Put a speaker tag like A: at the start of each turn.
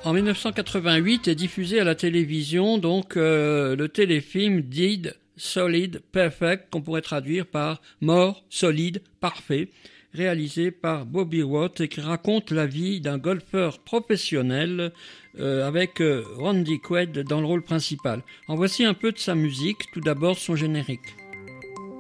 A: En 1988 est diffusé à la télévision le téléfilm Dead, Solid, Perfect, qu'on pourrait traduire par Mort, solide, parfait, réalisé par Bobby Watt et qui raconte la vie d'un golfeur professionnel avec Randy Quaid dans le rôle principal. En voici un peu de sa musique, tout d'abord son générique.